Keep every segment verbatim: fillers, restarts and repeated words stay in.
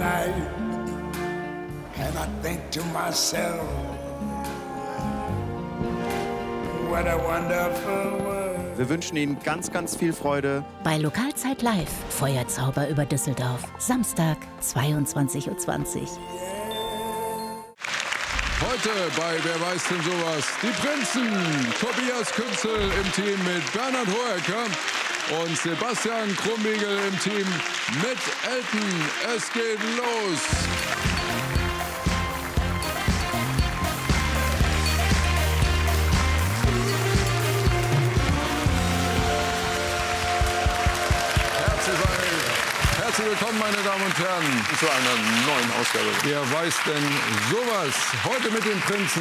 night, and I think to myself, what a wonderful world. Wir wünschen Ihnen ganz, ganz viel Freude. Bei Lokalzeit Live, Feuerzauber über Düsseldorf. Samstag, zweiundzwanzig Uhr zwanzig. Heute bei Wer weiß denn sowas? Die Prinzen. Tobias Künzel im Team mit Bernhard Hohecker und Sebastian Krumbiegel im Team mit Elton. Es geht los. Herzlich willkommen, meine Damen und Herren, Zu einer neuen Ausgabe. wer weiß denn sowas? Heute mit den Prinzen.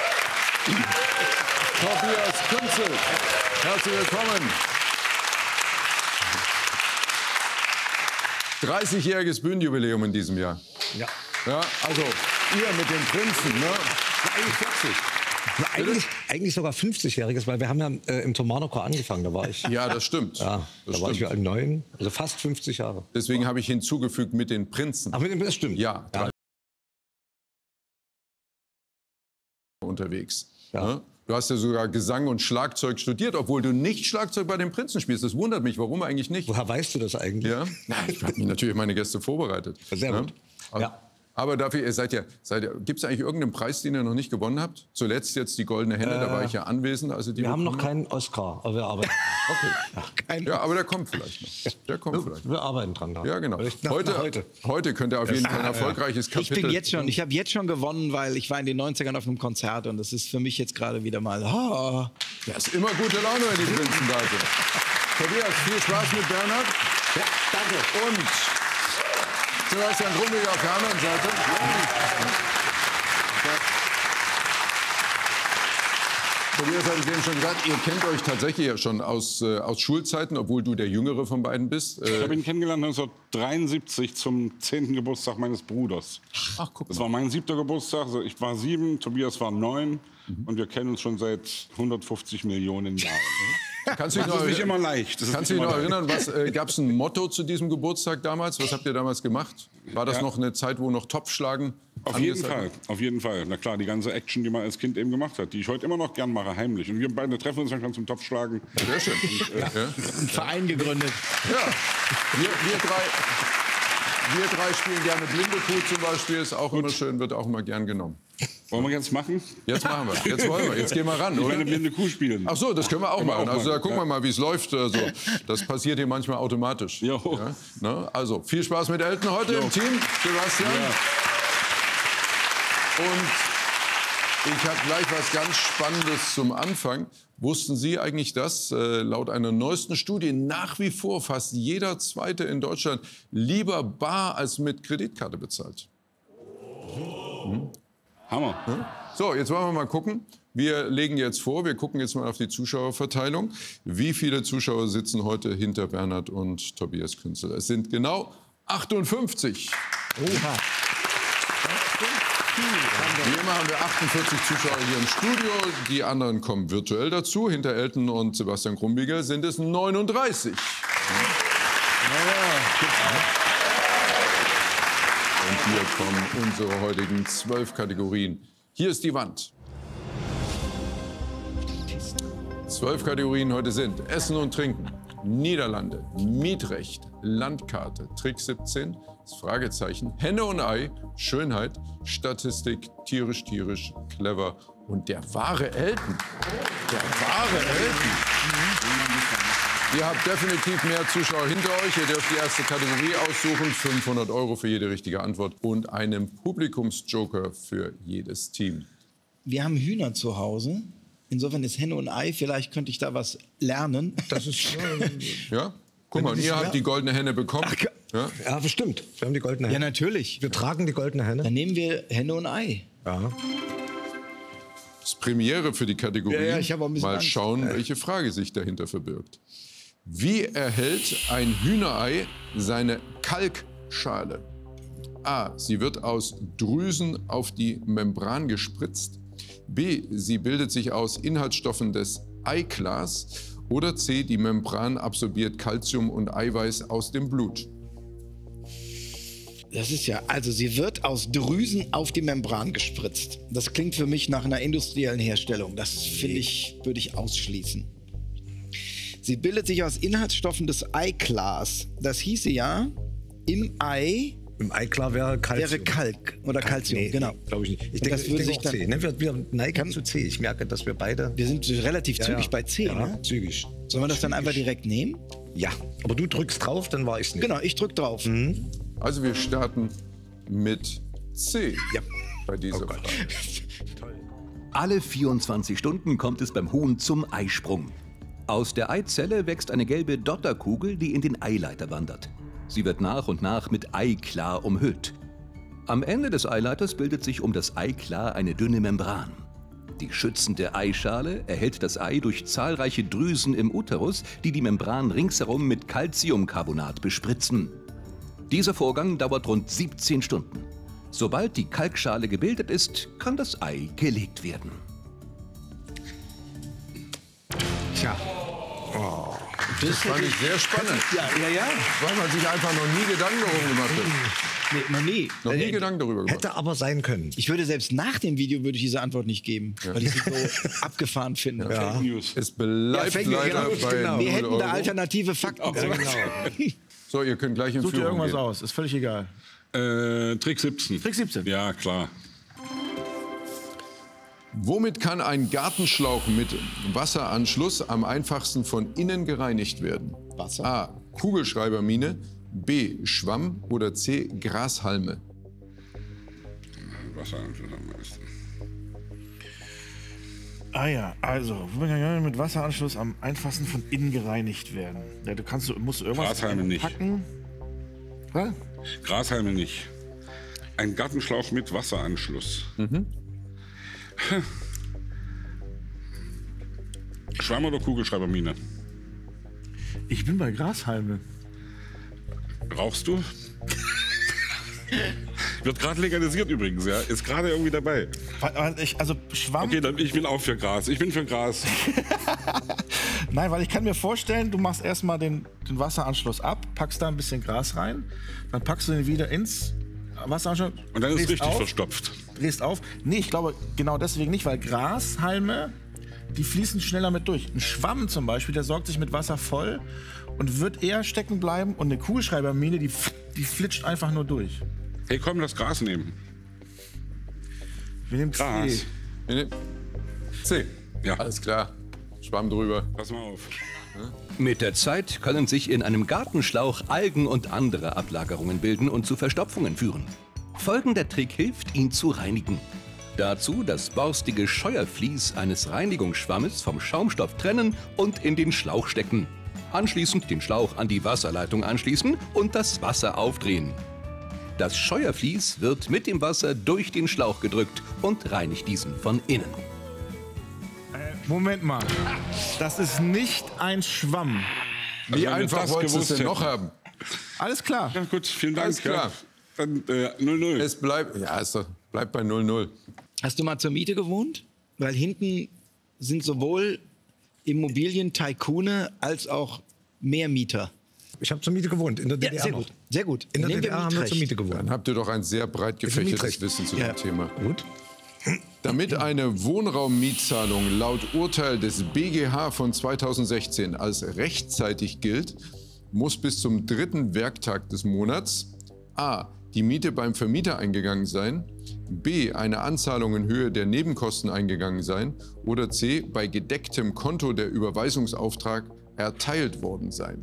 Tobias Künzel, herzlich willkommen. dreißigjähriges Bühnenjubiläum in diesem Jahr. Ja. Ja, also ihr mit den Prinzen, ne? Eigentlich vierzig. Na, eigentlich, eigentlich sogar fünfzigjähriges, weil wir haben ja äh, im Tomanochor angefangen, da war ich. Ja, das stimmt. Ja, das da war stimmt. ich neun, also fast fünfzig Jahre. Deswegen habe ich hinzugefügt mit den Prinzen. Ach, mit dem, das stimmt. Ja, ja. unterwegs. Ja. Ne? Du hast ja sogar Gesang und Schlagzeug studiert, obwohl du nicht Schlagzeug bei den Prinzen spielst. Das wundert mich. Warum eigentlich nicht? Woher weißt du das eigentlich? Ja? Ich habe mich natürlich meine Gäste vorbereitet. Sehr Ne? gut. Aber, Ja. aber dafür, ihr seid ja, seid ja, gibt es eigentlich irgendeinen Preis, den ihr noch nicht gewonnen habt? Zuletzt jetzt die Goldene Henne, Äh, da war ich ja anwesend. Also die Wir haben noch bekommen. keinen Oscar, aber wir arbeiten. Okay. Ja, aber der kommt vielleicht noch. Der kommt vielleicht. Wir arbeiten dran. Da. Ja, genau. Vielleicht nach- Heute, nach heute. heute könnt ihr auf jeden Fall ein erfolgreiches Ich Kapitel. bin jetzt schon, ich habe jetzt schon gewonnen, weil ich war in den neunzigern auf einem Konzert und das ist für mich jetzt gerade wieder mal. Oh. Ja, ist immer gute Laune, wenn die Prinzen da sind. Tobias, viel Spaß mit Bernhard. Ja, danke. Und Sebastian Krumbiegel auf der anderen Seite. Tobias hat es eben schon gesagt, ihr kennt euch tatsächlich ja schon aus, äh, aus Schulzeiten, obwohl du der Jüngere von beiden bist. Ich Äh, habe ihn kennengelernt neunzehnhundertdreiundsiebzig zum zehnten Geburtstag meines Bruders. ach, guck Das mal. war mein siebter Geburtstag. Also ich war sieben, Tobias war neun. Und wir kennen uns schon seit hundertfünfzig Millionen Jahren. Kannst du dich Das noch, ist nicht erinn- immer leicht. Das ist kannst du nicht dich noch immer leicht. erinnern, was, äh, gab es ein Motto zu diesem Geburtstag damals? Was habt ihr damals gemacht? War das Ja. noch eine Zeit, wo noch Topfschlagen Auf jeden angesagt Fall, auf jeden Fall. Na klar, die ganze Action, die man als Kind eben gemacht hat, die ich heute immer noch gern mache, heimlich. Und wir beide treffen uns dann zum Topfschlagen. Sehr schön. Ja. Einen Verein gegründet. Ja, wir, wir, drei, wir drei spielen gerne blinde Kuh zum Beispiel, ist auch immer schön, wird auch immer gern genommen. Wollen wir jetzt machen? Jetzt machen wir, jetzt wollen wir, jetzt gehen wir ran, Ich oder? meine blinde Kuh spielen. Ach so, das können wir auch Können wir machen. auch Also da machen, gucken ja. wir mal, wie es läuft. Also, das passiert hier manchmal automatisch. Jo. Ja, ne? Also viel Spaß mit Elton heute im Team, Sebastian. Ja. Und ich habe gleich was ganz Spannendes zum Anfang. Wussten Sie eigentlich, dass äh, laut einer neuesten Studie nach wie vor fast jeder Zweite in Deutschland lieber bar als mit Kreditkarte bezahlt? Hammer. So, jetzt wollen wir mal gucken. Wir legen jetzt vor, wir gucken jetzt mal auf die Zuschauerverteilung. Wie viele Zuschauer sitzen heute hinter Bernhard und Tobias Künzel? Es sind genau achtundfünfzig. Oha. Wie immer haben wir achtundvierzig Zuschauer hier im Studio. Die anderen kommen virtuell dazu. Hinter Elton und Sebastian Krumbiegel sind es neununddreißig. Und hier kommen unsere heutigen zwölf Kategorien. Hier ist die Wand. Zwölf Kategorien heute sind Essen und Trinken, Niederlande, Mietrecht, Landkarte, Trick siebzehn, das Fragezeichen, Henne und Ei, Schönheit, Statistik, tierisch, tierisch, clever und der wahre Elton. Der wahre Elton. Ihr habt definitiv mehr Zuschauer hinter euch. Ihr dürft die erste Kategorie aussuchen. fünfhundert Euro für jede richtige Antwort und einen Publikumsjoker für jedes Team. Wir haben Hühner zu Hause. Insofern ist Henne und Ei. Vielleicht könnte ich da was lernen. Das ist, Ja? Guck mal, und ihr habt die goldene Henne bekommen. Ja? ja, bestimmt. Wir haben die goldene Ja, Henne. natürlich. Wir tragen die goldene Henne. Dann nehmen wir Henne und Ei. Ja. Das ist Premiere für die Kategorie. Ja, ja, ich habe auch ein bisschen Mal Angst. schauen, welche Frage sich dahinter verbirgt. Wie erhält ein Hühnerei seine Kalkschale? A. Sie wird aus Drüsen auf die Membran gespritzt. B. Sie bildet sich aus Inhaltsstoffen des Eiglas. Oder C. Die Membran absorbiert Calcium und Eiweiß aus dem Blut. Das ist ja, also sie wird aus Drüsen auf die Membran gespritzt. Das klingt für mich nach einer industriellen Herstellung. Das finde ich, würde ich ausschließen. Sie bildet sich aus Inhaltsstoffen des Eiklas. Das hieße ja, im Ei Im Eiklar wäre Calcium. wäre Kalk oder Calcium, Nee, genau. glaube ich nicht. Ich Und denke, das ich würde denke sich auch dann- C. Ne, wir, wir neigen zu C. Ich merke, dass wir beide... Wir sind relativ Ja, zügig ja. bei C, ja, ne? zügig. Sollen wir das dann einfach Zügig. direkt nehmen? Ja, aber du drückst drauf, dann war ich es nicht. Genau, ich drück drauf. Also wir starten mit C Ja. bei dieser Oh Gott. Frage. Alle vierundzwanzig Stunden kommt es beim Huhn zum Eisprung. Aus der Eizelle wächst eine gelbe Dotterkugel, die in den Eileiter wandert. Sie wird nach und nach mit Eiklar umhüllt. Am Ende des Eileiters bildet sich um das Eiklar eine dünne Membran. Die schützende Eischale erhält das Ei durch zahlreiche Drüsen im Uterus, die die Membran ringsherum mit Calciumcarbonat bespritzen. Dieser Vorgang dauert rund siebzehn Stunden. Sobald die Kalkschale gebildet ist, kann das Ei gelegt werden. Tja. Das fand ich sehr spannend, Ja, ja, ja. weil man sich einfach noch nie Gedanken darum gemacht hat. Nee, noch nie. Noch nie Äh, Gedanken darüber gemacht. Hätte aber sein können. Ich würde selbst nach dem Video würde ich diese Antwort nicht geben, weil ich sie so abgefahren finde. Fake News. Es bleibt Fake News, leider genau, bei genau. null Wir hätten Euro. da alternative Fakten. Ja, genau. So, ihr könnt gleich in Such dir Führung irgendwas gehen. aus, ist völlig egal. Äh, Trick siebzehn. Trick siebzehn. Ja, klar. Womit kann ein Gartenschlauch mit Wasseranschluss am einfachsten von innen gereinigt werden? Wasser. A. Kugelschreibermine, B. Schwamm oder C. Grashalme? Wasseranschluss am meisten. Ah ja, also, womit kann mit Wasseranschluss am einfachsten von innen gereinigt werden? Ja, du kannst, musst irgendwas Grashalme nicht. packen. Was? Grashalme nicht. Ein Gartenschlauch mit Wasseranschluss. Schwamm oder Kugelschreibermine? Ich bin bei Grashalme. Rauchst du? Wird gerade legalisiert übrigens, ja. Ist gerade irgendwie dabei. Weil- weil ich, also Schwamm. Okay, dann ich bin auch für Gras. Ich bin für Gras. Nein, weil ich kann mir vorstellen, du machst erstmal den, den Wasseranschluss ab, packst da ein bisschen Gras rein, dann packst du den wieder ins Wasseranschluss. Und dann ist es drehst richtig auf, verstopft. Drehst auf. Nee, ich glaube genau deswegen nicht, weil Grashalme, die fließen schneller mit durch. Ein Schwamm zum Beispiel, der sorgt sich mit Wasser voll und wird eher stecken bleiben. Und eine Kugelschreibermine, die, die flitscht einfach nur durch. Hey, komm, lass Gras nehmen. Wir nehmen Gras. C. Nee, nee. C. Ja. Alles klar. Schwamm drüber. Pass mal auf. Mit der Zeit können sich in einem Gartenschlauch Algen und andere Ablagerungen bilden und zu Verstopfungen führen. Folgender Trick hilft, ihn zu reinigen. Dazu das borstige Scheuervlies eines Reinigungsschwammes vom Schaumstoff trennen und in den Schlauch stecken. Anschließend den Schlauch an die Wasserleitung anschließen und das Wasser aufdrehen. Das Scheuervlies wird mit dem Wasser durch den Schlauch gedrückt und reinigt diesen von innen. Moment mal. Das ist nicht ein Schwamm. Wie wenn wir einfach das wolltest du es gewusst denn noch hätten. haben? Alles klar. Ja, gut, vielen Dank. Alles klar. Ja. Dann äh, null null. Es bleibt, ja, es bleibt bei null null. Hast du mal zur Miete gewohnt? Weil hinten sind sowohl Immobilien-Tycoone als auch Mehrmieter. Ich habe zur Miete gewohnt, in der D Ja, D R sehr noch. gut. Sehr gut. In der Nehmen D wir D R haben wir Mietrecht. zur Miete gewohnt. Dann habt ihr doch ein sehr breit gefächertes Mietrecht. Wissen zu Ja. dem Thema. Gut. Damit eine Wohnraummietzahlung laut Urteil des B G H von zweitausendsechzehn als rechtzeitig gilt, muss bis zum dritten Werktag des Monats a. die Miete beim Vermieter eingegangen sein, b. eine Anzahlung in Höhe der Nebenkosten eingegangen sein oder c. bei gedecktem Konto der Überweisungsauftrag erteilt worden sein.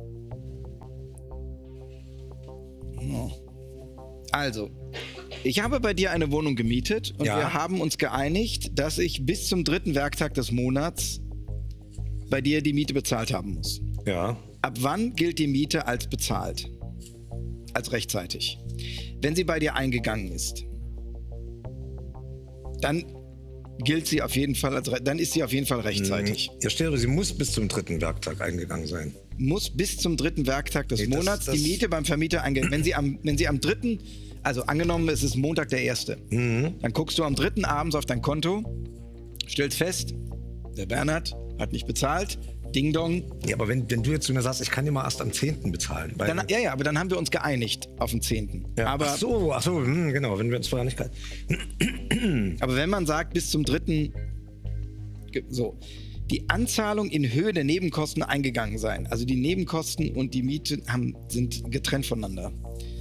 Also, ich habe bei dir eine Wohnung gemietet und Ja. wir haben uns geeinigt, dass ich bis zum dritten Werktag des Monats bei dir die Miete bezahlt haben muss. Ja. Ab wann gilt die Miete als bezahlt? Als rechtzeitig. Wenn sie bei dir eingegangen ist, dann gilt sie auf jeden Fall als re- dann ist sie auf jeden Fall rechtzeitig. Ja, steht, sie muss bis zum dritten Werktag eingegangen sein. Muss bis zum dritten Werktag des Nee, das- Monats das- die Miete beim Vermieter eingehen. Wenn sie am, wenn sie am dritten, also angenommen, es ist Montag der erste, dann guckst du am dritten abends auf dein Konto, stellst fest, der Bernhard hat nicht bezahlt, Ding Dong. Ja, aber wenn, wenn du jetzt zu mir sagst, ich kann dir mal erst am zehnten bezahlen. Weil Dann, ja, ja, aber dann haben wir uns geeinigt auf den zehnten. ja. Aber, ach so, ach so, hm, genau, wenn wir uns vorher nicht... aber wenn man sagt, bis zum dritten so, die Anzahlung in Höhe der Nebenkosten eingegangen sein. Also die Nebenkosten und die Miete haben, sind getrennt voneinander.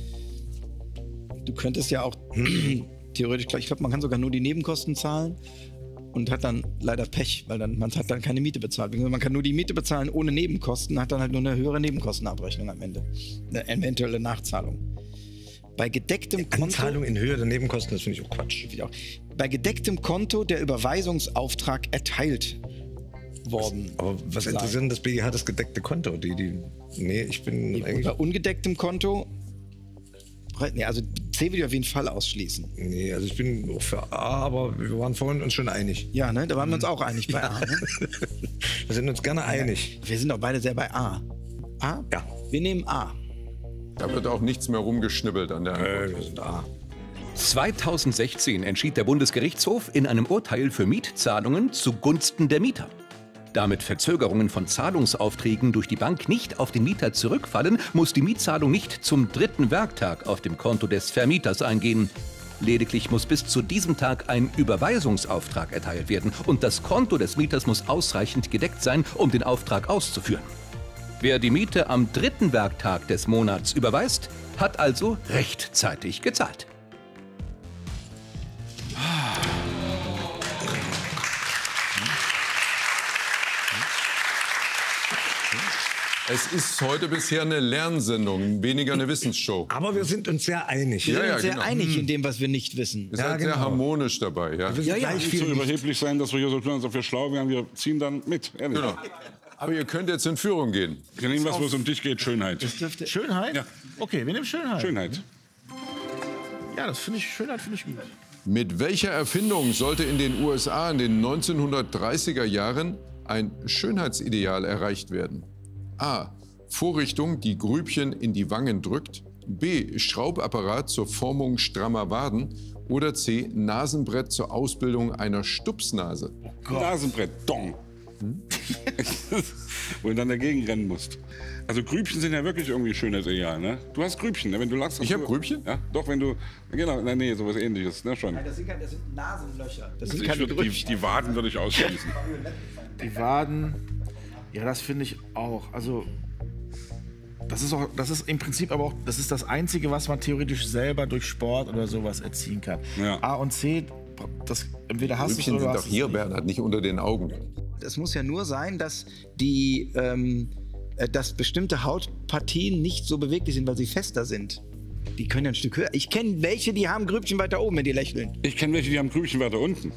Du könntest ja auch theoretisch, ich glaube, man kann sogar nur die Nebenkosten zahlen und hat dann leider Pech, weil dann, man hat dann keine Miete bezahlt. Man kann nur die Miete bezahlen ohne Nebenkosten, hat dann halt nur eine höhere Nebenkostenabrechnung am Ende. Eine eventuelle Nachzahlung. Bei gedecktem Konto... Anzahlung in Höhe der Nebenkosten, das finde ich auch Quatsch. Auch, bei gedecktem Konto der Überweisungsauftrag erteilt worden. Aber was sein. interessiert denn das B G H, das gedeckte Konto? Die, die, nee, ich bin Nee, eigentlich... bei ungedecktem Konto... Nee, also C will ich auf jeden Fall ausschließen. Nee, also ich bin auch für A, aber wir waren vorhin uns schon einig. Ja, ne? Da waren wir uns auch einig bei A. Ne? Wir sind uns gerne einig. Wir sind doch beide sehr bei A. A? Ja. Wir nehmen A. Da wird auch nichts mehr rumgeschnibbelt an der Antwort. Äh, wir sind A. zweitausendsechzehn entschied der Bundesgerichtshof in einem Urteil für Mietzahlungen zugunsten der Mieter. Damit Verzögerungen von Zahlungsaufträgen durch die Bank nicht auf den Mieter zurückfallen, muss die Mietzahlung nicht zum dritten Werktag auf dem Konto des Vermieters eingehen. Lediglich muss bis zu diesem Tag ein Überweisungsauftrag erteilt werden und das Konto des Mieters muss ausreichend gedeckt sein, um den Auftrag auszuführen. Wer die Miete am dritten Werktag des Monats überweist, hat also rechtzeitig gezahlt. Es ist heute bisher eine Lernsendung, weniger eine Wissensshow. Aber wir sind uns sehr einig. Wir Ja, sind ja, uns sehr genau. einig in dem, was wir nicht wissen. Ihr seid genau. sehr harmonisch dabei. Ja. Wir sind ja, gleich Nicht viel so nicht. überheblich sein, dass wir hier so tun, als ob wir schlau wären. Wir ziehen dann mit, ehrlich. Genau. Aber ihr könnt jetzt in Führung gehen. Wir nehmen was, wo es um dich geht, Schönheit. Schönheit? Ja. Okay, wir nehmen Schönheit. Schönheit. Ja, das finde ich, Schönheit finde ich gut. Mit welcher Erfindung sollte in den U S A in den neunzehnhundertdreißiger Jahren ein Schönheitsideal erreicht werden? A. Vorrichtung, die Grübchen in die Wangen drückt. B. Schraubapparat zur Formung strammer Waden. Oder C. Nasenbrett zur Ausbildung einer Stupsnase. Nasenbrett, Dong. Hm? Wo du dann dagegen rennen musst. Also Grübchen sind ja wirklich irgendwie ein schönes Ideal, ne? Du hast Grübchen, ne? Wenn du lachst. Ich hast hab du- Grübchen? Ja, doch, wenn du, genau, nein, nee, sowas ähnliches, ne, schon. Das sind, das sind Nasenlöcher. Das sind Ich keine würd, die, Grübchen. die Waden würde ich ausschließen. Die Waden, ja, das finde ich auch. Also, das ist auch, das ist im Prinzip aber auch, das ist das Einzige, was man theoretisch selber durch Sport oder sowas erziehen kann. Ja. A und C, das entweder hast du es Grübchen oder sind du doch hast es hier, nicht. Bernhard, nicht unter den Augen. Es muss ja nur sein, dass die, ähm, äh, dass bestimmte Hautpartien nicht so beweglich sind, weil sie fester sind. Die können ja ein Stück höher. Ich kenne welche, die haben Grübchen weiter oben, wenn die lächeln. Ich kenne welche, die haben Grübchen weiter unten.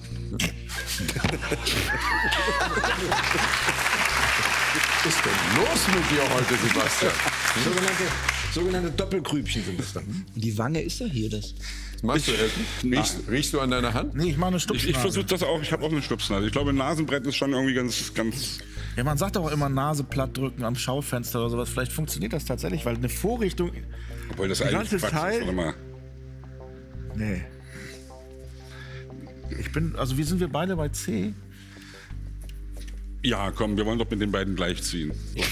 Was ist denn los mit dir heute, Sebastian? Sogenannte, sogenannte Doppelgrübchen sind das dann. Die Wange ist doch hier das. Was machst du, Elton? Riechst, riechst du an deiner Hand? Nee, ich mache eine Ich, Stupsnase. ich versuche das auch, ich habe auch eine Stupsnase. Ich glaube, ein Nasenbrett ist schon irgendwie ganz, ganz... Ja, man sagt auch immer Nase platt drücken am Schaufenster oder sowas. Vielleicht funktioniert das tatsächlich, weil eine Vorrichtung. Obwohl das Die eigentlich ganze Quatsch Zeit- ist. Warte mal. Nee. Ich bin, also wie sind wir beide bei C? Ja, komm, wir wollen doch mit den beiden gleichziehen. So.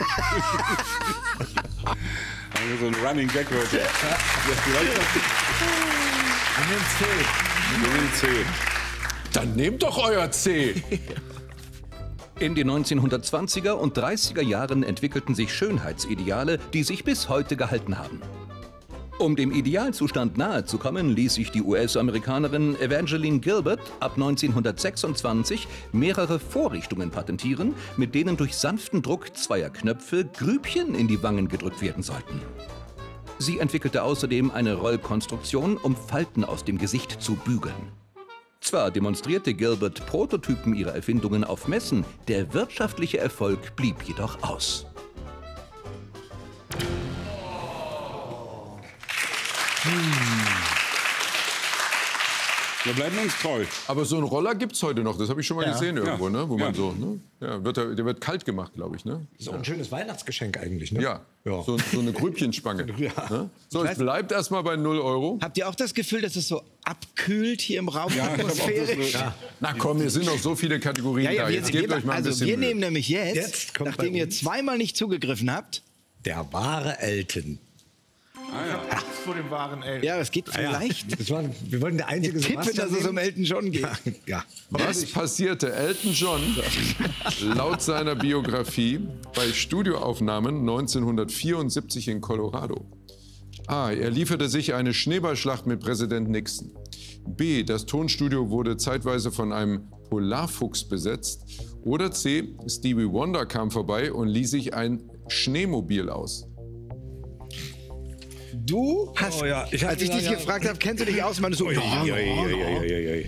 Haben wir so ein Running Gag heute. Wir nehmen C. Wir nehmen C. Dann nehmt doch euer C. In den neunzehnhundertzwanziger und dreißiger Jahren entwickelten sich Schönheitsideale, die sich bis heute gehalten haben. Um dem Idealzustand nahezukommen, ließ sich die U S-Amerikanerin Evangeline Gilbert ab neunzehnhundertsechsundzwanzig mehrere Vorrichtungen patentieren, mit denen durch sanften Druck zweier Knöpfe Grübchen in die Wangen gedrückt werden sollten. Sie entwickelte außerdem eine Rollkonstruktion, um Falten aus dem Gesicht zu bügeln. Zwar demonstrierte Gilbert Prototypen ihrer Erfindungen auf Messen, der wirtschaftliche Erfolg blieb jedoch aus. Wir bleiben uns treu. Aber so einen Roller gibt es heute noch, das habe ich schon mal Ja. gesehen irgendwo, Ja. ne? Wo man Ja. so, ne? Ja, wird der, der wird kalt gemacht, glaube ich, ne? Ist auch ein schönes Weihnachtsgeschenk eigentlich, ne? Ja, Ja. So, so eine Grübchenspange. Ne? So, es bleibt erstmal bei null Euro. Habt ihr auch das Gefühl, dass es so abkühlt hier im Raum? Ja, ich hab auch atmosphärisch? das- Na komm, hier sind noch so viele Kategorien Ja, ja, da. wir, Jetzt wir, gebt euch mal ein also bisschen wir Mühe. nehmen nämlich jetzt, Jetzt kommt nachdem bei ihr uns- zweimal nicht zugegriffen habt, Der wahre Elton. Vor dem wahren Elf. ja, es geht vielleicht. Das war, wir wollten der einzige Tippen, dass es um Elton John geht. Ja, ja. Was passierte Elton John laut seiner Biografie bei Studioaufnahmen neunzehnhundertvierundsiebzig in Colorado? A. Er lieferte sich eine Schneeballschlacht mit Präsident Nixon. B. Das Tonstudio wurde zeitweise von einem Polarfuchs besetzt. Oder C. Stevie Wonder kam vorbei und ließ sich ein Schneemobil aus. Du hast, Oh ja, ich hab als ich gesagt, dich ja. gefragt habe, kennst du dich aus? Meinst du so, ja, ja, ja, ja, ja, ja.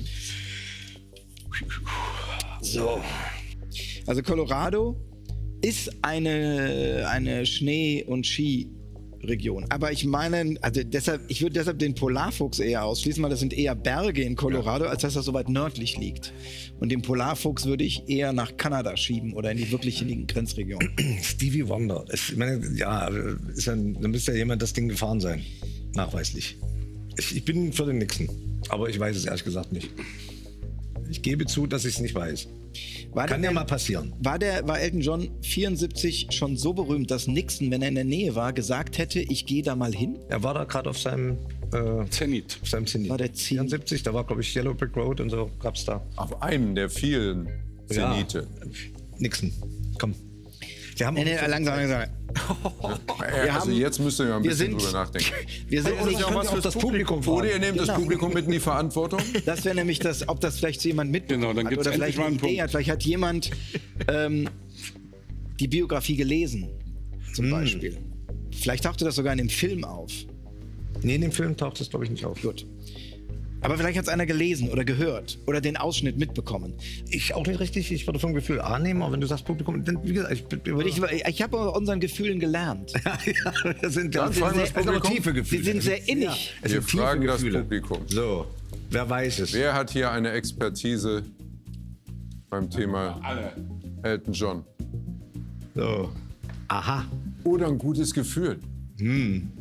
So. Also Colorado ist eine, eine Schnee- und Skiregion. Aber ich meine, also deshalb, ich würde deshalb den Polarfuchs eher ausschließen, weil das sind eher Berge in Colorado, als dass das so weit nördlich liegt. Und den Polarfuchs würde ich eher nach Kanada schieben oder in die wirkliche Grenzregion. Stevie Wonder. Es, ich meine, ja, ist ja, dann müsste ja jemand das Ding gefahren sein. Nachweislich. Ich, ich bin für den Nixon. Aber ich weiß es ehrlich gesagt nicht. Ich gebe zu, dass ich es nicht weiß. War Kann der ja denn- mal passieren. War, der, war Elton John vierundsiebzig schon so berühmt, dass Nixon, wenn er in der Nähe war, gesagt hätte, ich gehe da mal hin? Er war da gerade auf seinem äh, Zenit. auf seinem Zenit. War der Zenit? vierundsiebzig, da war, glaube ich, Yellow Brick Road und so gab's da. Auf einem der vielen Ja. Zenite. Nixon. Komm. Wir haben Nee, nee, langsam, langsam. Äh, also haben- jetzt müsst ihr ja ein wir bisschen sind- drüber nachdenken. Wir sind Oder nicht, ich könnte auch das Publikum Oder ihr fragen. nehmt das Genau. Publikum mit in die Verantwortung. das wäre nämlich das, ob das vielleicht so jemand mitbekommen Genau, dann hat gibt's oder endlich vielleicht mal eine einen Idee Punkt. hat. Vielleicht hat jemand ähm, die Biografie gelesen, zum Hm. Beispiel. Vielleicht tauchte das sogar in dem Film auf. Nee, in dem Film taucht das, glaube ich, nicht auf. Gut. Aber vielleicht hat es einer gelesen oder gehört oder den Ausschnitt mitbekommen. Ich auch nicht richtig. Ich würde vom Gefühl A nehmen, aber wenn du sagst Publikum, dann, wie gesagt, ich, Und ich, ich habe aus unseren Gefühlen gelernt. ja, das sind Dann ganz fragen wir sehr, das Publikum. tiefe Gefühle. Sie sind sehr innig. Ja, es Wir sind tiefe fragen das Gefühle. Publikum. So, wer weiß es? Wer hat hier eine Expertise beim Thema Alle. Elton John? So. Aha. Oder ein gutes Gefühl? Hm.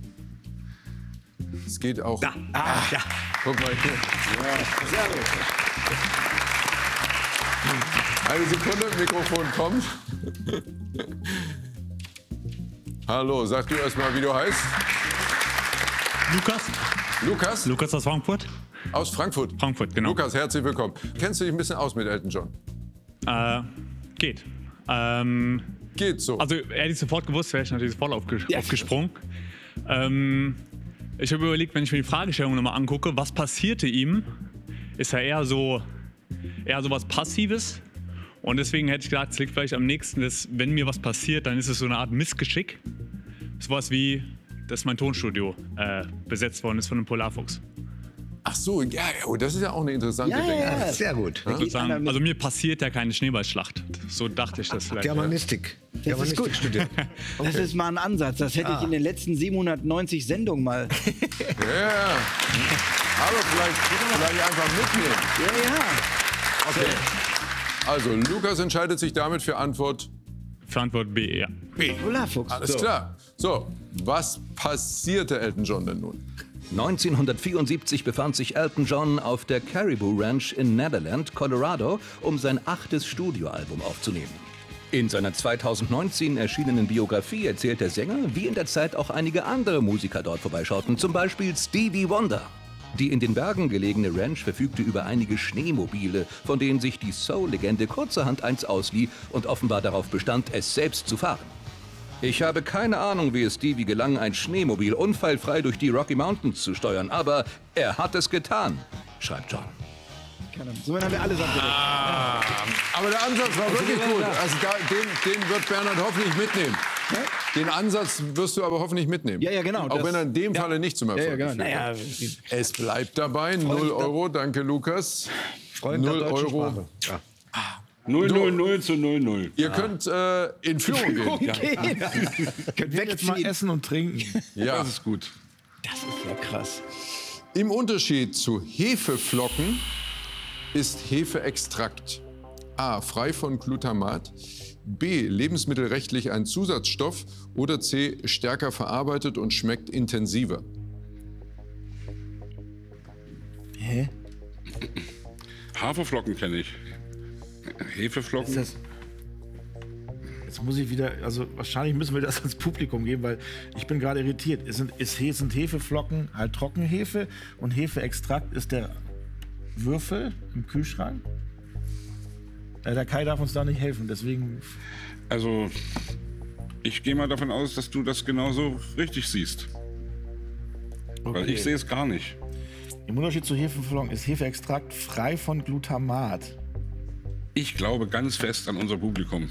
Es geht auch. Ah, ja. Guck mal hier. Eine Sekunde, Mikrofon kommt. Hallo, sag du erst mal, wie du heißt. Lukas? Lukas Lukas aus Frankfurt? aus Frankfurt. Frankfurt, genau. Lukas, herzlich willkommen. Kennst du dich ein bisschen aus mit Elton John? Äh, geht. Ähm, Geht so. also, hätte ich sofort gewusst, wäre ich natürlich voll aufge aufgesprungen. Ähm, ich habe überlegt, wenn ich mir die Fragestellung nochmal angucke, was passierte ihm, ist er eher so, eher so was Passives. Und deswegen hätte ich gedacht, es liegt vielleicht am nächsten, dass, wenn mir was passiert, dann ist es so eine Art Missgeschick. Sowas wie, dass mein Tonstudio äh, besetzt worden ist von einem Polarfuchs. Ach so, ja, ja, oh, das ist ja auch eine interessante Ja, ja, Dinge. ja. Sehr gut. Sozusagen, also mir passiert ja keine Schneeballschlacht. So dachte ich das vielleicht. Germanistik. Germanistik gut. studiert. Das ist mal ein Ansatz. Das hätte ich in den letzten siebenhundertneunzig Sendungen mal. Ja, ja. Aber vielleicht, vielleicht einfach mitnehmen. Ja, ja. Okay. Also, Lukas entscheidet sich damit für Antwort Für Antwort B, ja. Polarfuchs. Alles So. klar. So, was passierte Elton John denn nun? neunzehnhundertvierundsiebzig befand sich Elton John auf der Caribou Ranch in Nederland, Colorado, um sein achtes Studioalbum aufzunehmen. In seiner zweitausendneunzehn erschienenen Biografie erzählt der Sänger, wie in der Zeit auch einige andere Musiker dort vorbeischauten, zum Beispiel Stevie Wonder. Die in den Bergen gelegene Ranch verfügte über einige Schneemobile, von denen sich die Soul-Legende kurzerhand eins auslieh und offenbar darauf bestand, es selbst zu fahren. Ich habe keine Ahnung, wie es Stevie gelang, ein Schneemobil unfallfrei durch die Rocky Mountains zu steuern, aber er hat es getan, schreibt John. Somit haben wir alles abgedeckt. Ah, aber der Ansatz war wirklich gut. Also da, den, den wird Bernhard hoffentlich mitnehmen. Den Ansatz wirst du aber hoffentlich mitnehmen. Ja, ja, genau. Auch Das- wenn er in dem Falle nicht zum Ja, ja, Erfolg genau. geführt Naja, hat. Es bleibt dabei, null Euro. Danke, Lukas. Freund der null deutschen Euro. Sprache. Ja. null null null zu null null. Ihr könnt äh, in Führung gehen. Okay. Könnt Jetzt mal wegziehen. essen und trinken. Ja. Das ist gut. Das ist ja krass. Im Unterschied zu Hefeflocken ist Hefeextrakt A. frei von Glutamat, B. lebensmittelrechtlich ein Zusatzstoff oder C. stärker verarbeitet und schmeckt intensiver. Hä? Haferflocken kenne ich. Hefeflocken. Ist das, jetzt muss ich wieder, also wahrscheinlich müssen wir das ans Publikum geben, weil ich bin gerade irritiert. Es sind, es sind Hefeflocken halt Trockenhefe und Hefeextrakt ist der Würfel im Kühlschrank. Äh, der Kai darf uns da nicht helfen, deswegen. Also, ich gehe mal davon aus, dass du das genauso richtig siehst. Okay. Weil ich sehe es gar nicht. Im Unterschied zu Hefeflocken ist Hefeextrakt frei von Glutamat. Ich glaube ganz fest an unser Publikum.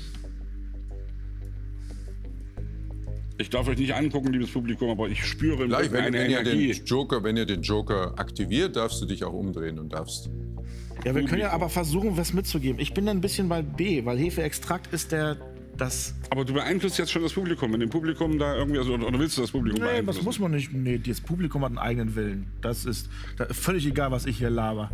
Ich darf euch nicht angucken, liebes Publikum, aber ich spüre Gleich, wenn, eine wenn, ihr Energie. den Joker, wenn ihr den Joker aktiviert, darfst du dich auch umdrehen und darfst. Ja, wir können ja aber versuchen, was mitzugeben. Ich bin dann ein bisschen bei B, weil Hefeextrakt ist der, das... Aber du beeinflusst jetzt schon das Publikum. Wenn dem Publikum da irgendwie, also, oder willst du das Publikum Nee, beeinflussen? das muss man nicht. Nee, das Publikum hat einen eigenen Willen. Das ist da, völlig egal, was ich hier laber.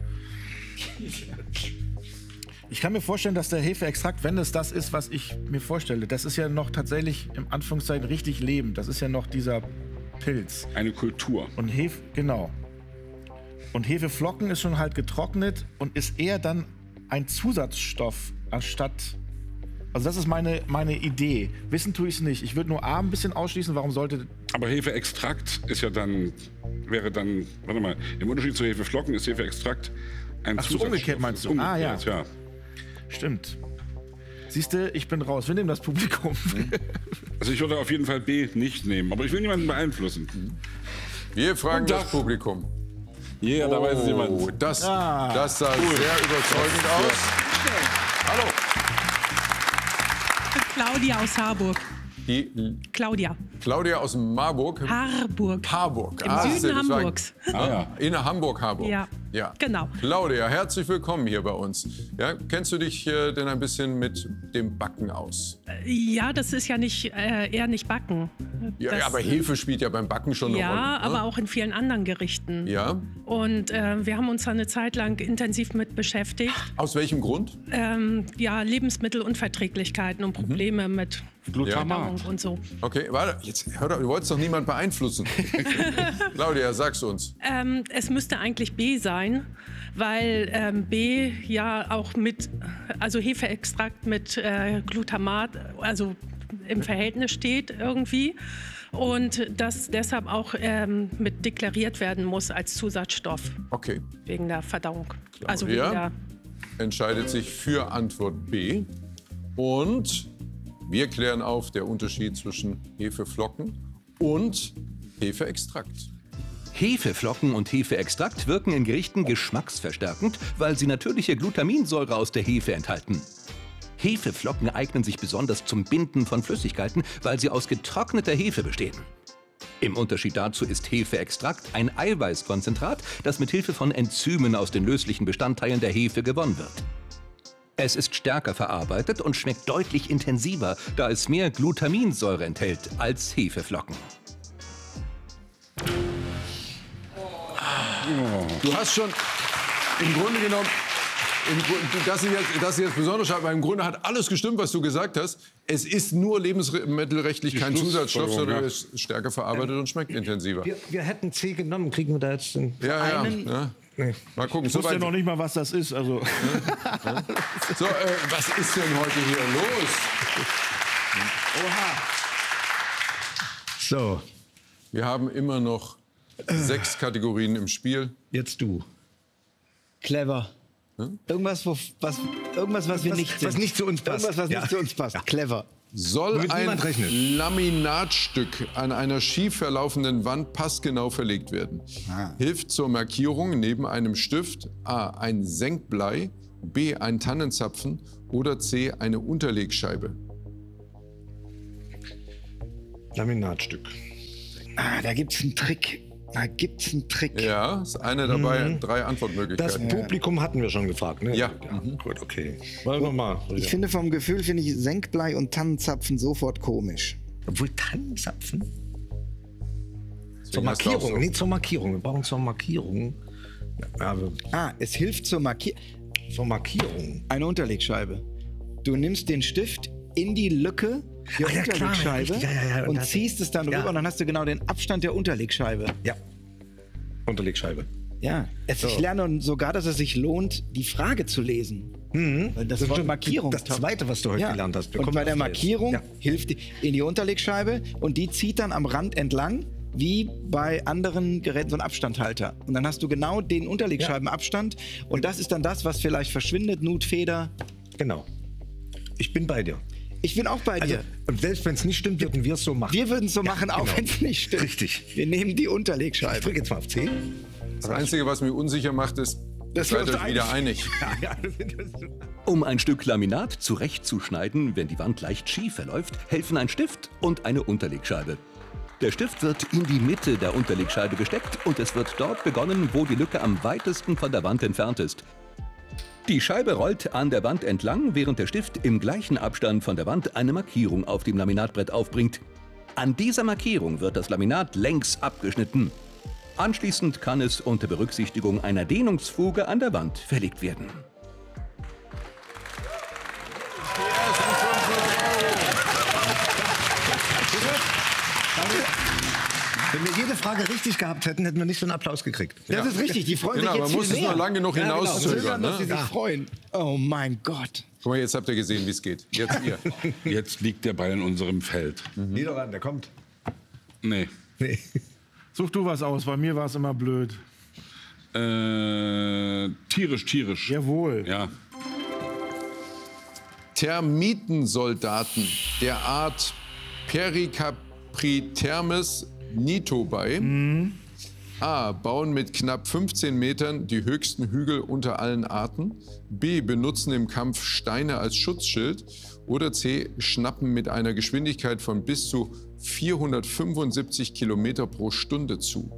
Ich kann mir vorstellen, dass der Hefeextrakt, wenn es das ist, was ich mir vorstelle, das ist ja noch tatsächlich im Anführungszeichen richtig lebend. Das ist ja noch dieser Pilz. Eine Kultur. Und Hefe, genau. Und Hefeflocken ist schon halt getrocknet und ist eher dann ein Zusatzstoff anstatt. Also das ist meine, meine Idee. Wissen tue ich es nicht. Ich würde nur A ein bisschen ausschließen. Warum sollte... Aber Hefeextrakt ist ja dann, wäre dann, warte mal, im Unterschied zu Hefeflocken ist Hefeextrakt ein Ach so, Zusatzstoff. umgekehrt meinst du? Umgekehrt, Ah, ja. ja. Stimmt. Siehst du, ich bin raus. Wir nehmen das Publikum. Also ich würde auf jeden Fall B nicht nehmen, aber ich will niemanden beeinflussen. Wir fragen Und das das- Publikum. Ja, yeah, da weiß es Oh, jemand. das, Ah, das sah sehr überzeugend aus. Hallo. Claudia aus Harburg. Die Claudia. Claudia aus Marburg. Harburg. Harburg. Im Ah, Süden das war- Hamburgs. Ah, ja. In Hamburg, Harburg. Ja. Ja. Genau. Claudia, herzlich willkommen hier bei uns. Ja, kennst du dich äh, denn ein bisschen mit dem Backen aus? Ja, das ist ja nicht, äh, eher nicht Backen. Ja, das, ja, aber Hefe spielt ja beim Backen schon eine Ja, Rolle. aber ne? auch in vielen anderen Gerichten. Ja. Und äh, wir haben uns da eine Zeit lang intensiv mit beschäftigt. Aus welchem Grund? Ähm, ja, Lebensmittelunverträglichkeiten und Probleme Mhm. mit Glutamat. Verdauung und so. Okay, warte, jetzt hör doch, du wolltest doch niemand beeinflussen. Claudia, sag's uns. Ähm, es müsste eigentlich B sein, weil ähm, B ja auch mit, also Hefeextrakt mit äh, Glutamat, also im Verhältnis steht irgendwie. Und das deshalb auch ähm, mit deklariert werden muss als Zusatzstoff Okay. wegen der Verdauung. Also Claudia wegen der, entscheidet sich für Antwort B. Und wir klären auf der Unterschied zwischen Hefeflocken und Hefeextrakt. Hefeflocken und Hefeextrakt wirken in Gerichten geschmacksverstärkend, weil sie natürliche Glutaminsäure aus der Hefe enthalten. Hefeflocken eignen sich besonders zum Binden von Flüssigkeiten, weil sie aus getrockneter Hefe bestehen. Im Unterschied dazu ist Hefeextrakt ein Eiweißkonzentrat, das mit Hilfe von Enzymen aus den löslichen Bestandteilen der Hefe gewonnen wird. Es ist stärker verarbeitet und schmeckt deutlich intensiver, da es mehr Glutaminsäure enthält als Hefeflocken. Du hast schon im Grunde genommen, im, Gru- das, ist jetzt, das ist jetzt besonders schade, weil im Grunde hat alles gestimmt, was du gesagt hast. Es ist nur lebensmittelrechtlich kein Zusatzstoff, sondern ja. es ist stärker verarbeitet und schmeckt intensiver. Wir, wir hätten C genommen, kriegen wir da jetzt den Ja, ja, einen? ja. Nee. Mal gucken. Ich wusste ja Soweit- noch nicht mal, was das ist. Also. So, äh, was ist denn heute hier los? So, Wir haben immer noch sechs Kategorien im Spiel. jetzt du. Clever. Irgendwas, wo, was, irgendwas, was wir Was- nicht sind. was nicht zu uns passt. Irgendwas, was Ja. nicht zu uns passt. Clever. Soll Womit ein niemand rechnet. Laminatstück an einer schief verlaufenden Wand passgenau verlegt werden? Hilft zur Markierung neben einem Stift A. ein Senkblei, B. ein Tannenzapfen oder C. eine Unterlegscheibe? Laminatstück. Ah, da gibt's einen Trick. Da gibt's einen Trick. Ja, ist eine dabei, drei Das Antwortmöglichkeiten. Publikum hatten wir schon gefragt, ne? Ja. Mhm. Gut, okay. Wollen wir mal. Ich finde vom Gefühl, finde ich Senkblei und Tannenzapfen sofort komisch. Obwohl Tannenzapfen? Zur Markierung, nicht zur Markierung. Wir brauchen zur Markierung. Ja, ah, es hilft zur, Marki zur Markierung. Eine Unterlegscheibe. Du nimmst den Stift in die Lücke der Ach, ja, Unterlegscheibe klar, ja, ja, ja. und, und ziehst es dann rüber ja. und dann hast du genau den Abstand der Unterlegscheibe. Ja, Unterlegscheibe. Ja, es, so. Ich lerne sogar, dass es sich lohnt, die Frage zu lesen. Mhm. Das, das Wort Markierung. Das zweite, was du heute ja. gelernt hast. Und bei der Markierung ja. hilft die in die Unterlegscheibe und die zieht dann am Rand entlang, wie bei anderen Geräten so ein Abstandhalter. Und dann hast du genau den Unterlegscheibenabstand ja. und das ist dann das, was vielleicht verschwindet, Nut, Feder. Genau. Ich bin bei dir. Ich bin auch bei dir. Also, und selbst wenn es nicht stimmt, würden wir es so machen. Wir würden es so ja, machen, genau. auch wenn es nicht stimmt. Richtig. Wir nehmen die Unterlegscheibe. Ich drücke jetzt mal auf C. Das Einzige, was mich unsicher macht, ist, das seid euch wieder einig. Um ein Stück Laminat zurechtzuschneiden, wenn die Wand leicht schief verläuft, helfen ein Stift und eine Unterlegscheibe. Der Stift wird in die Mitte der Unterlegscheibe gesteckt und es wird dort begonnen, wo die Lücke am weitesten von der Wand entfernt ist. Die Scheibe rollt an der Wand entlang, während der Stift im gleichen Abstand von der Wand eine Markierung auf dem Laminatbrett aufbringt. An dieser Markierung wird das Laminat längs abgeschnitten. Anschließend kann es unter Berücksichtigung einer Dehnungsfuge an der Wand verlegt werden. Wenn wir jede Frage richtig gehabt hätten, hätten wir nicht so einen Applaus gekriegt. Das ja. ist richtig, die freuen genau, sich jetzt man muss viel es mehr. nur lange genug ja, hinauszögern. Genau. Dass sie Ne? sich freuen. Oh mein Gott. Guck mal, jetzt habt ihr gesehen, wie es geht. Jetzt ihr. Jetzt liegt der Ball in unserem Feld. Mhm. Niederland, der kommt. Nee. Nee. Such du was aus, bei mir war es immer blöd. Äh, tierisch, tierisch. Jawohl. Ja. Termitensoldaten der Art Pericapritermes nitobai Mhm. A. Bauen mit knapp fünfzehn Metern die höchsten Hügel unter allen Arten. B. Benutzen im Kampf Steine als Schutzschild. Oder C. Schnappen mit einer Geschwindigkeit von bis zu vierhundertfünfundsiebzig Kilometer pro Stunde zu.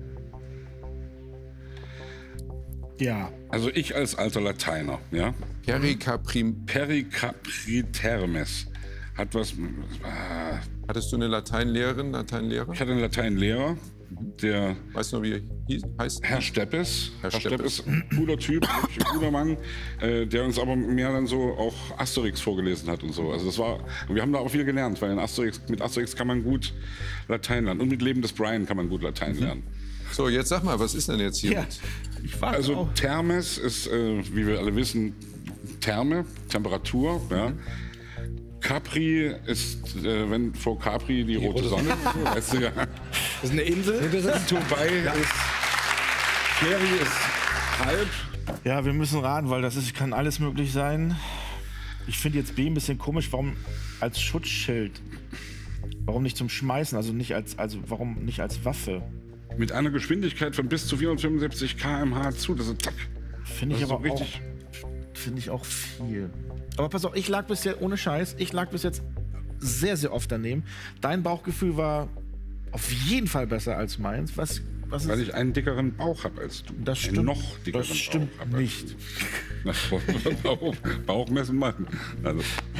Ja. Also ich als alter Lateiner, ja. Pericaprim Pericapritermes hat was. Äh, Hattest du eine Lateinlehrerin, Lateinlehrer? Ich hatte einen Lateinlehrer, der. Weißt du noch, wie er hieß, heißt? Herr Steppes. Herr, Herr Steppes. Steppes, ein cooler Typ, wirklich ein guter Mann, äh, der uns aber mehr dann so auch Asterix vorgelesen hat und so. Also das war, und wir haben da auch viel gelernt, weil in Asterix, mit Asterix kann man gut Latein lernen und mit Leben des Brian kann man gut Latein lernen. So, jetzt sag mal, was ist denn jetzt hier? Ja, ich warte Also auch. Thermes ist, äh, wie wir alle wissen, Therme, Temperatur. Ja. Capri ist, äh, wenn vor Capri die, die rote, rote Sonne, weißt du ja. Das ist eine Insel. Dubai ja. ist, Kerry ist halb. Ja, wir müssen raten, weil das ist, kann alles möglich sein. Ich finde jetzt B ein bisschen komisch, warum als Schutzschild? Warum nicht zum Schmeißen? Also nicht als, also warum nicht als Waffe? Mit einer Geschwindigkeit von bis zu vierhundertfünfundsiebzig Kilometer pro Stunde zu, das ist zack. Finde ich Das ist aber so auch, richtig- finde ich auch viel. Aber pass auf, ich lag bis jetzt, ohne Scheiß, ich lag bis jetzt sehr, sehr oft daneben. Dein Bauchgefühl war auf jeden Fall besser als meins. Was, was Weil ist, ich einen dickeren Bauch habe als du. das Einen stimmt, noch dickeren das stimmt Bauch hab als nicht. du. Bauch, Bauchmessen machen. Also,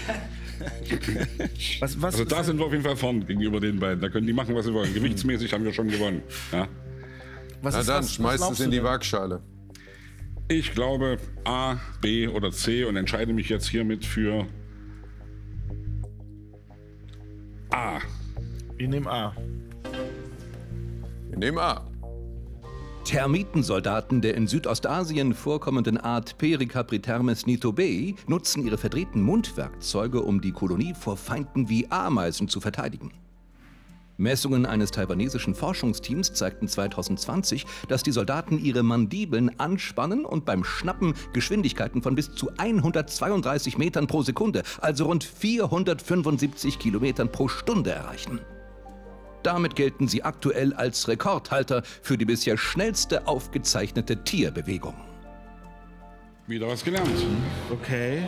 Was, was also da ist, sind wir auf jeden Fall vorn gegenüber den beiden. Da können die machen, was sie wollen. Gewichtsmäßig haben wir schon gewonnen. Ja? was Na ist, dann, was, schmeißt was es glaubst in du die denn? Waagschale. Ich glaube A, B oder C und entscheide mich jetzt hiermit für A. Wir nehmen A. Wir nehmen A. Termitensoldaten der in Südostasien vorkommenden Art Pericapritermes nitobai nutzen ihre verdrehten Mundwerkzeuge, um die Kolonie vor Feinden wie Ameisen zu verteidigen. Messungen eines taiwanesischen Forschungsteams zeigten zweitausendzwanzig, dass die Soldaten ihre Mandibeln anspannen und beim Schnappen Geschwindigkeiten von bis zu hundertzweiunddreißig Metern pro Sekunde, also rund vierhundertfünfundsiebzig Kilometern pro Stunde erreichen. Damit gelten sie aktuell als Rekordhalter für die bisher schnellste aufgezeichnete Tierbewegung. Wieder was gelernt. Okay.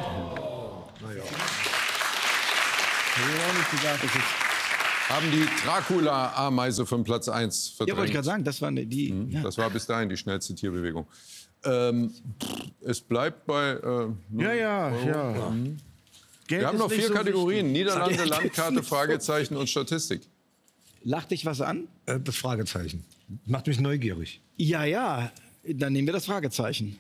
Haben die Dracula-Ameise von Platz eins verdrängt. Ja, wollte ich gerade sagen, das war eine, die. Mhm. Ja. Das war bis dahin die schnellste Tierbewegung. Ähm, es bleibt bei... Äh, null Ja, ja, Euro. ja. Mhm. Geld Wir haben ist noch nicht vier so Kategorien. wichtig. Niederlande, Geld ist Landkarte, nicht so Fragezeichen und Statistik. Lacht dich was an? Äh, das Fragezeichen. Macht mich neugierig. Ja, ja. Dann nehmen wir das Fragezeichen.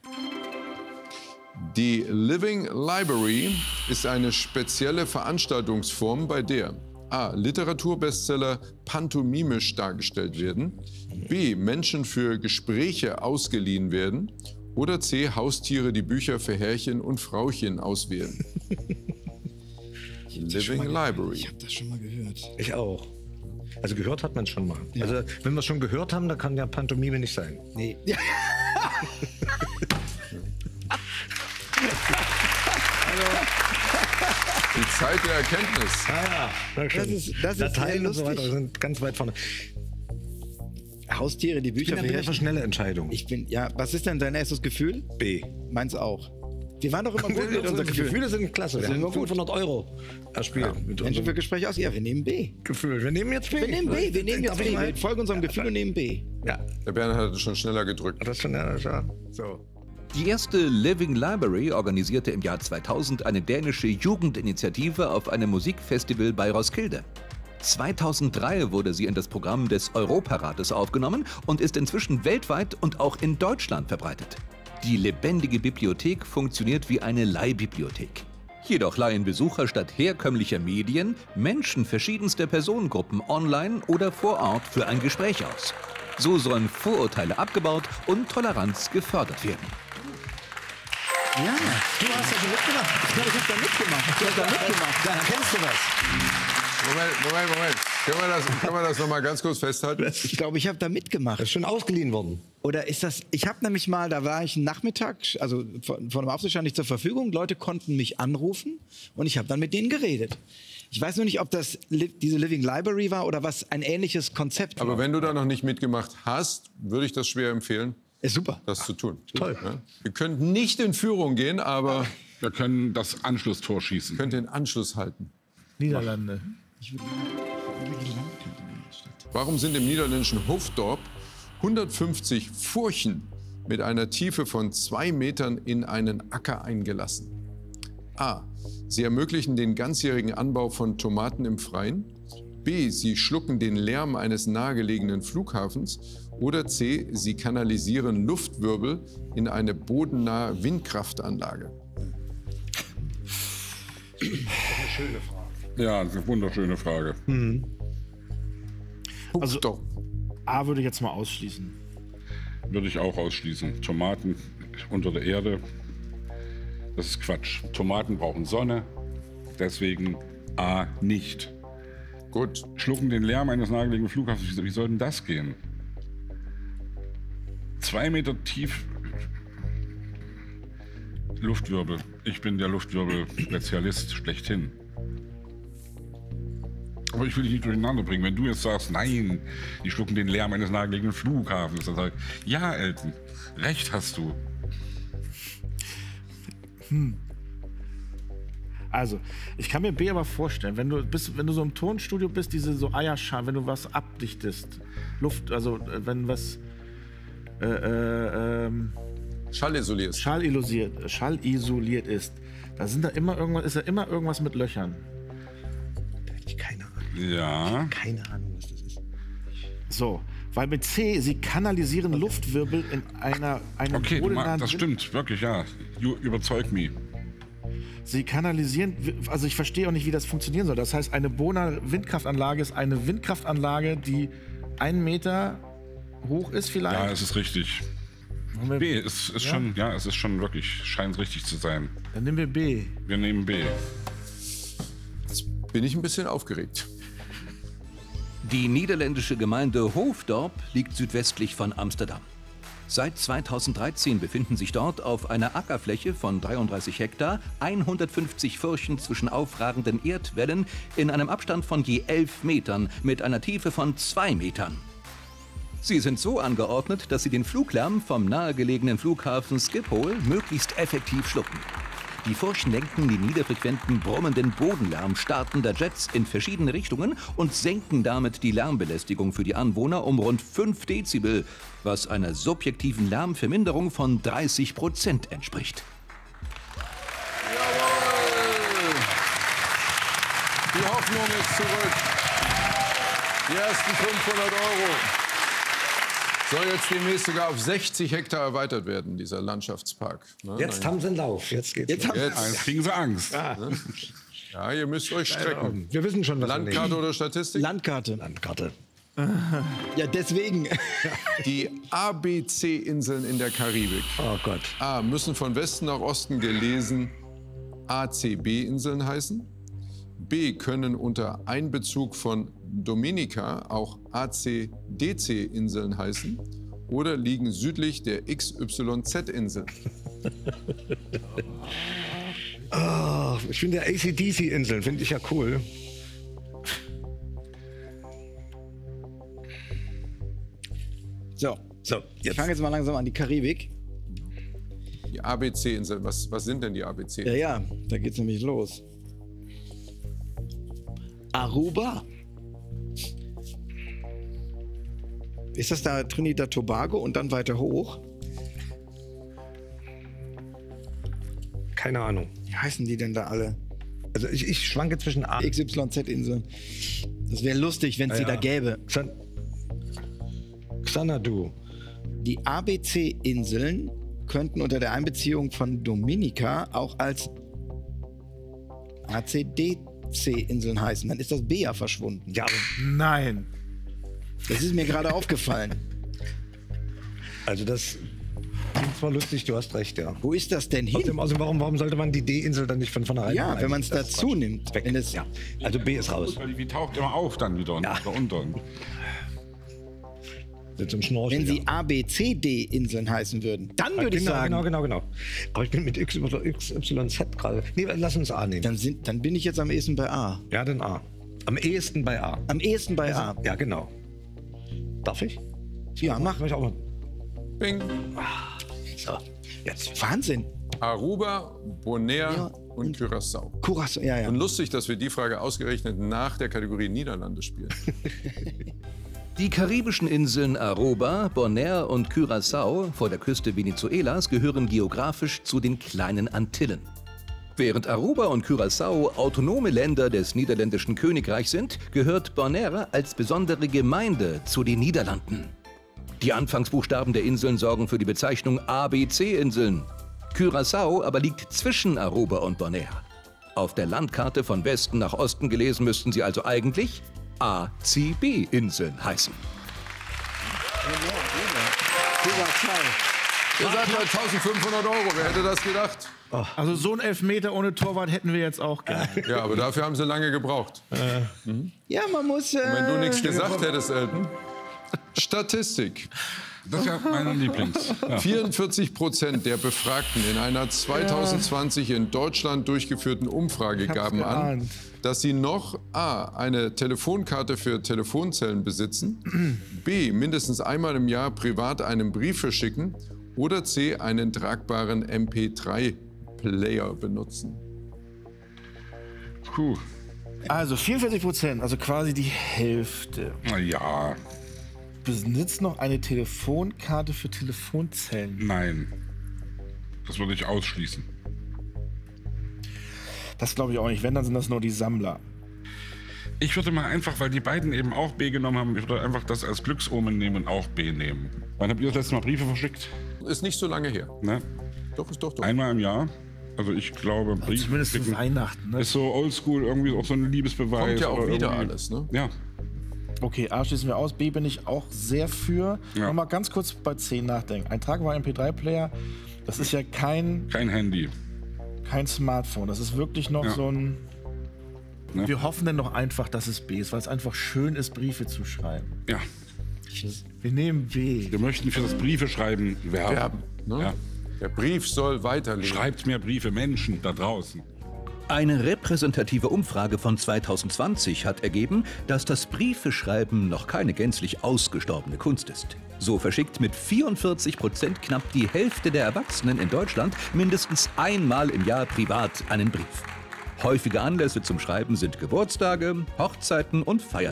Die Living Library ist eine spezielle Veranstaltungsform, bei der a. Literaturbestseller pantomimisch dargestellt werden, b. Menschen für Gespräche ausgeliehen werden oder c. Haustiere die Bücher für Herrchen und Frauchen auswählen. Living Library. Ich habe das schon mal gehört. Ich auch. Also gehört hat man schon mal. Ja. Also wenn wir es schon gehört haben, dann kann ja Pantomime nicht sein. Nee. Ja. Die Zeit der Erkenntnis. Ah, ja. Das ist, das ist Dateien sehr und so lustig. weiter sind ganz weit vorne. Haustiere, die Ich Bücher bin ja wieder für für schnelle Entscheidungen. Ich bin, ja, was ist denn dein erstes Gefühl? B. Meins auch. Wir waren doch immer gut mit Unsere unseren Gefühlen. Gefühle sind klasse. Das Wir sind haben immer gut. fünfhundert Euro erspielt. Ja, mit Menschen unserem für Gespräche aus. Ja, wir nehmen B. Gefühl. Wir nehmen jetzt B. Wir nehmen B. Wir nehmen Darf jetzt ich B. mal? Wir folgen unserem Gefühl und nehmen B. Ja, Der Bernhard hat es schon schneller gedrückt. das ist schon ja, ja. So. Die erste Living Library organisierte im Jahr zweitausend eine dänische Jugendinitiative auf einem Musikfestival bei Roskilde. zweitausenddrei wurde sie in das Programm des Europarates aufgenommen und ist inzwischen weltweit und auch in Deutschland verbreitet. Die lebendige Bibliothek funktioniert wie eine Leihbibliothek. Jedoch leihen Besucher statt herkömmlicher Medien Menschen verschiedenster Personengruppen online oder vor Ort für ein Gespräch aus. So sollen Vorurteile abgebaut und Toleranz gefördert werden. Ja, du hast ja schon mitgemacht. Ich glaube, ich habe da mitgemacht. Ich habe da mitgemacht. Da kennst du was. Moment, Moment, Moment. Können wir das, können wir das noch mal ganz kurz festhalten? Ich glaube, ich habe da mitgemacht. Das ist schon ausgeliehen worden. Oder ist das, ich habe nämlich mal, da war ich einen Nachmittag, also von, von einem Aufsicht stand ich zur Verfügung, Leute konnten mich anrufen und ich habe dann mit denen geredet. Ich weiß nur nicht, ob das li diese Living Library war oder was ein ähnliches Konzept war. Aber wenn du da noch nicht mitgemacht hast, würde ich das schwer empfehlen, Ist super. das zu tun. Toll. Ja? Wir könnten nicht in Führung gehen, aber Wir können das Anschlusstor schießen. könnt den Anschluss halten. Niederlande. Warum sind im niederländischen Hoofddorp hundertfünfzig Furchen mit einer Tiefe von zwei Metern in einen Acker eingelassen? A. Sie ermöglichen den ganzjährigen Anbau von Tomaten im Freien. B. Sie schlucken den Lärm eines nahegelegenen Flughafens. Oder C. Sie kanalisieren Luftwirbel in eine bodennahe Windkraftanlage. Ja, eine wunderschöne Frage. Also- Doch. A würde ich jetzt mal ausschließen. Würde ich auch ausschließen. Tomaten unter der Erde, das ist Quatsch. Tomaten brauchen Sonne, deswegen A nicht. Gut. Schlucken den Lärm eines nahegelegenen Flughafens, wie, wie soll denn das gehen? Zwei Meter tief Luftwirbel. Ich bin der Luftwirbel-Spezialist schlechthin. Aber ich will dich nicht durcheinander bringen. Wenn du jetzt sagst, nein, die schlucken den Lärm eines nahegelegenen Flughafens, dann sag ich, ja, Elton, recht hast du. Also, ich kann mir B aber vorstellen, wenn du bist, wenn du so im Tonstudio bist, diese so Eierschalen, wenn du was abdichtest, Luft, also äh, wenn was äh, äh, ähm, Schallisoliert. schallisoliert, schallisoliert ist, da sind da immer irgendwas, ist da immer irgendwas mit Löchern. Da hätte ich keine Ahnung. Ja, Keine Ahnung, was das ist. So, weil mit C, sie kanalisieren Luftwirbel in einer einem okay, du bodennahen ma- das Wind- stimmt, wirklich, ja. You, überzeug mich. Sie kanalisieren, also ich verstehe auch nicht, wie das funktionieren soll. Das heißt, eine Bohner Windkraftanlage ist eine Windkraftanlage, die einen Meter hoch ist vielleicht. Ja, es ist richtig. Machen wir- B, es ist Ja. schon, ja, es ist schon wirklich, scheint richtig zu sein. Dann nehmen wir B. Wir nehmen B. Bin ich ein bisschen aufgeregt. Die niederländische Gemeinde Hoofddorp liegt südwestlich von Amsterdam. Seit zweitausenddreizehn befinden sich dort auf einer Ackerfläche von dreiunddreißig Hektar hundertfünfzig Furchen zwischen aufragenden Erdwällen in einem Abstand von je elf Metern mit einer Tiefe von zwei Metern. Sie sind so angeordnet, dass sie den Fluglärm vom nahegelegenen Flughafen Schiphol möglichst effektiv schlucken. Die Furchen lenken den niederfrequenten, brummenden Bodenlärm startender Jets in verschiedene Richtungen und senken damit die Lärmbelästigung für die Anwohner um rund fünf Dezibel, was einer subjektiven Lärmverminderung von dreißig Prozent entspricht. Die Hoffnung ist zurück. Die ersten fünfhundert Euro. Soll jetzt demnächst sogar auf sechzig Hektar erweitert werden, dieser Landschaftspark. Ne? Jetzt Nein. haben sie einen Lauf. Jetzt geht's Jetzt, los. jetzt kriegen sie Angst. Ja. Ne? Ja, ihr müsst euch strecken. Wir wissen schon, was wir Landkarte nehmen. oder Statistik? Landkarte. Landkarte. Ja, deswegen. Die A B C-Inseln in der Karibik. Oh Gott. A. Müssen von Westen nach Osten gelesen A C B-Inseln heißen. B. Können unter Einbezug von Dominica auch A C D C-Inseln heißen. Oder liegen südlich der X Y Z-Inseln. Oh, ich finde A C D C-Inseln, finde ich ja cool. So, So, ich jetzt. fange jetzt mal langsam an die Karibik. Die A B C-Inseln, was, was sind denn die A B C? Ja, ja, da geht's nämlich los. Aruba. Ist das da Trinidad Tobago und dann weiter hoch? Keine Ahnung. Wie heißen die denn da alle? Also ich, ich schwanke zwischen A. X Y Z-Inseln. Das wäre lustig, wenn es Ja, die da ja. gäbe. Xan Xanadu. Die A B C-Inseln könnten unter der Einbeziehung von Dominica auch als A C D C-Inseln heißen. Dann ist das B ja verschwunden. Ja, Nein. Das ist mir gerade aufgefallen. also das klingt zwar lustig, du hast recht, ja. Wo ist das denn hin? Außerdem, außerdem warum, warum sollte man die D-Insel dann nicht von vornherein Ja, behalten? wenn man es Das ist dazu Quatsch. nimmt. Weg. Wenn es, Ja. Also B ist raus. Weil die, die taucht immer auf dann wieder und Ja. oder unter. Jetzt im Schnorchel. Wenn sie ja. A B C D-Inseln heißen würden, dann würde ich genau, sagen, Genau, genau, genau. Aber ich bin mit X Y Z gerade. Nee, lass uns A nehmen. dann, sind, dann bin ich jetzt am ehesten bei A. Ja, dann A. Am ehesten bei A. Am ehesten bei A. Ja, genau. Darf ich? Ja, mach. Mach ich auch mal. Bing. So, jetzt. Wahnsinn. Aruba, Bonaire Ja, und Curaçao. Curaçao, ja, ja. Und lustig, dass wir die Frage ausgerechnet nach der Kategorie Niederlande spielen. Die karibischen Inseln Aruba, Bonaire und Curaçao vor der Küste Venezuelas gehören geografisch zu den kleinen Antillen. Während Aruba und Curaçao autonome Länder des niederländischen Königreichs sind, gehört Bonaire als besondere Gemeinde zu den Niederlanden. Die Anfangsbuchstaben der Inseln sorgen für die Bezeichnung A B C-Inseln. Curaçao aber liegt zwischen Aruba und Bonaire. Auf der Landkarte von Westen nach Osten gelesen müssten sie also eigentlich A C B-Inseln heißen. Ihr seid bei eintausendfünfhundert Euro, wer hätte das gedacht? Also so ein Elfmeter ohne Torwart hätten wir jetzt auch gerne. Ja, aber dafür haben sie lange gebraucht. Ja, man muss. Äh, Wenn du nichts gesagt hättest, Elton. Statistik. Das ist ja mein Lieblings. Ja. vierundvierzig Prozent der Befragten in einer zweitausendzwanzig in Deutschland durchgeführten Umfrage gaben an, geahnt. dass sie noch A. eine Telefonkarte für Telefonzellen besitzen, B. mindestens einmal im Jahr privat einen Brief verschicken oder C. einen tragbaren M P drei Player benutzen. Puh. Also vierundvierzig Prozent, also quasi die Hälfte, Na ja, besitzt noch eine Telefonkarte für Telefonzellen. nein. Das würde ich ausschließen. Das glaube ich auch nicht. Wenn, dann sind das nur die Sammler. Ich würde mal einfach, weil die beiden eben auch B genommen haben, ich würde einfach das als Glücksomen nehmen und auch B nehmen. Wann habt ihr das letzte Mal Briefe verschickt? Ist nicht so lange her. Ne? Doch, ist doch doch. Einmal im Jahr. Also ich glaube, Briefe Zumindest zu schicken Weihnachten. Ne? ist so oldschool, irgendwie auch so ein Liebesbeweis. Kommt ja auch oder wieder irgendwie- alles, ne? Ja, Okay, A schließen wir aus. B bin ich auch sehr für. Ja. Noch mal ganz kurz bei C nachdenken. Ein tragbarer M P drei Player, das ist ja kein, kein Handy. kein Smartphone. Das ist wirklich noch Ja. so ein... Ne? Wir hoffen dann noch einfach, dass es B ist, weil es einfach schön ist, Briefe zu schreiben. Ja, Wir nehmen B. wir möchten für das Briefe schreiben werben. Werben, ne? Ja. Der Brief soll weiterleben. Schreibt mehr Briefe, Menschen da draußen. Eine repräsentative Umfrage von zweitausendzwanzig hat ergeben, dass das Briefeschreiben noch keine gänzlich ausgestorbene Kunst ist. So verschickt mit vierundvierzig Prozent knapp die Hälfte der Erwachsenen in Deutschland mindestens einmal im Jahr privat einen Brief. Häufige Anlässe zum Schreiben sind Geburtstage, Hochzeiten und Feiertage.